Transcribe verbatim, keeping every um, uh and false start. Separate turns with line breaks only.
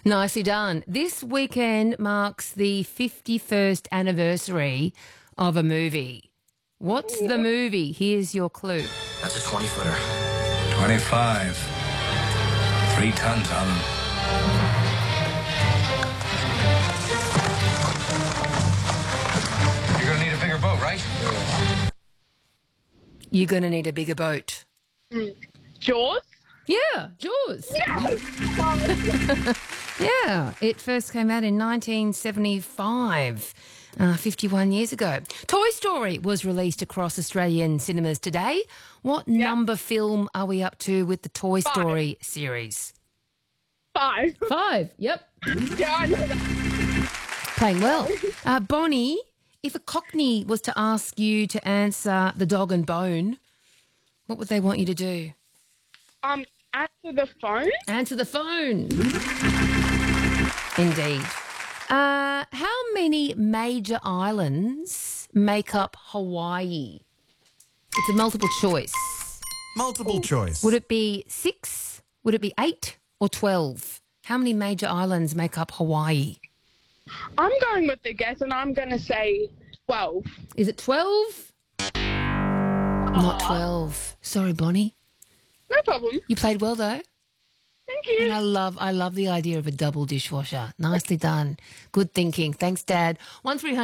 Nicely done. This weekend marks the fifty-first anniversary of a movie. What's the movie? Here's your clue.
That's a twenty-footer.
twenty-five. Three tons, Alan. You're going to need a bigger boat, right?
You're going to need a bigger boat.
Jaws?
Yeah, Jaws.
Yeah.
Yeah, it first came out in nineteen seventy-five, uh, fifty-one years ago. Toy Story was released across Australian cinemas today. What number film are we up to with the Toy
Five.
Story series?
Five.
Five, yep.
Yeah, I know that.
Playing well. Uh, Bonnie, if a Cockney was to ask you to answer the dog and bone, what would they want you to do?
Um, answer the phone.
Answer the phone. Indeed. Uh, how many major islands make up Hawaii? It's a multiple choice.
Multiple choice.
Would it be six? Would it be eight or twelve? How many major islands make up Hawaii?
I'm going with the guess, and I'm going to say twelve.
Is it twelve? Not twelve. Sorry, Bonnie.
No problem.
You played well though.
Thank you.
And I love I love the idea of a double dishwasher. Nicely done. Good thinking. Thanks, Dad. One three hundred